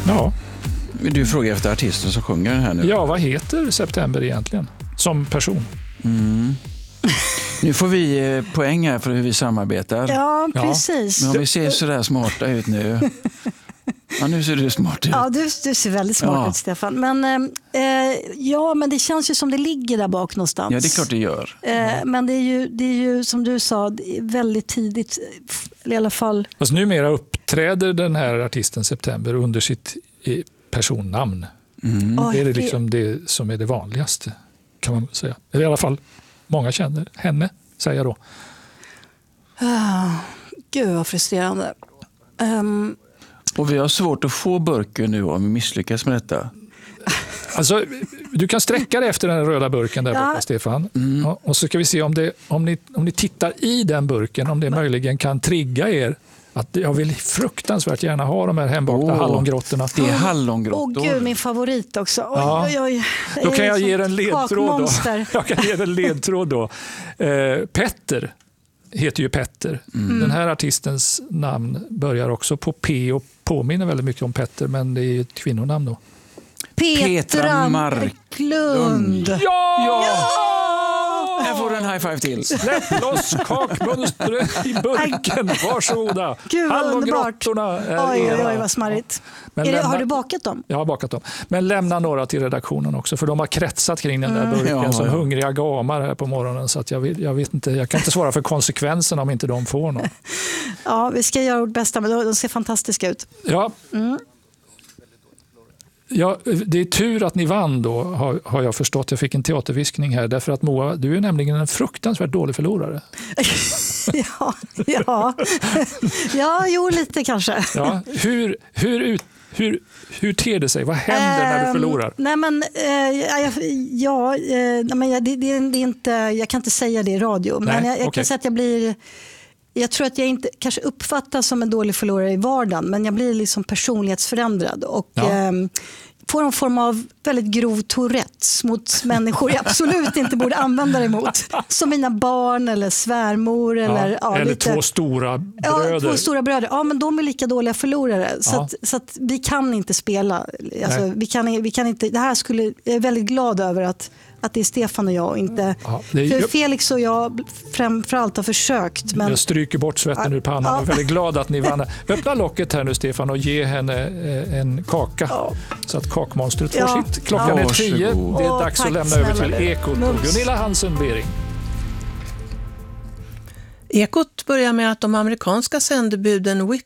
Ja. Du frågar efter artisten som sjunger den här nu. Ja, vad heter September egentligen som person? Nu får vi poäng här för hur vi samarbetar. Ja, precis. Men om vi ser sådär smarta ut nu. Ja, nu ser du smart ut. Ja, du ser väldigt smart ut, Stefan. Men, men det känns ju som det ligger där bak någonstans. Ja, det är klart det gör. Men det är ju som du sa, det är väldigt tidigt. I alla fall. Fast numera uppträder den här artisten September under sitt personnamn. Det är det liksom det som är det vanligaste, kan man säga. Eller i alla fall, många känner henne, säger jag då. Gud vad frustrerande. Och vi har svårt att få burken nu om vi misslyckas med detta. Alltså, du kan sträcka dig efter den röda burken där borta, Stefan. Ja, och så ska vi se om ni tittar i den burken, om det möjligen kan trigga er. Att jag vill fruktansvärt gärna ha de här hembakta hallongrottorna. Det är hallongrottor. Gud, min favorit också. Oj. Då kan jag ge en ledtråd då. Jag kan ge en ledtråd då. Petter heter ju Petter. Den här artistens namn börjar också på P och påminner väldigt mycket om Petter, men det är ju ett kvinnonamn då. Petra Marklund. Ja! Jag får en high five till. Släpp loss kakmonstret i burken. Varsågoda. Gud vad underbart. Oj, vad smarrigt. Har du bakat dem? Jag har bakat dem. Men lämna några till redaktionen också, för de har kretsat kring den där burken som hungriga gamar här på morgonen. Så att jag vet inte, jag kan inte svara för konsekvenserna om inte de får någon. Ja, vi ska göra vårt bästa, men de ser fantastiska ut. Ja. Ja, det är tur att ni vann då, har jag förstått. Jag fick en teaterviskning här, därför att Moa, du är nämligen en fruktansvärt dålig förlorare. Jo, lite kanske. Ja, hur ter det sig? Vad händer när du förlorar? Det är inte, jag kan inte säga det i radio, men jag kan säga att jag tror att jag inte kanske uppfattas som en dålig förlorare i vardagen, men jag blir liksom personlighetsförändrad och får en form av väldigt grov Tourettes mot människor jag absolut inte borde använda det emot. Som mina barn eller svärmor. Eller lite, två stora bröder. Ja, två stora bröder. Ja, men de är lika dåliga förlorare. Så att vi kan inte spela. Alltså, vi kan inte, det här jag är väldigt glad över att det är Stefan och jag och inte... för Felix och jag framförallt har försökt. Men... Jag stryker bort svetten ur pannan. Jag är väldigt glad att ni vann. Öppna locket här nu, Stefan, och ge henne en kaka. Så att kakmonstret får sitt. Klockan är 10. Det är dags att lämna över till Ekot och Gunilla Hansen-Bering. Ekot börjar med att de amerikanska sändebuden